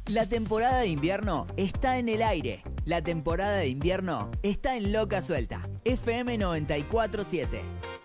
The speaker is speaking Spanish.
La temporada de invierno está en el aire. La temporada de invierno está en Loca Suelta. FM 94.7.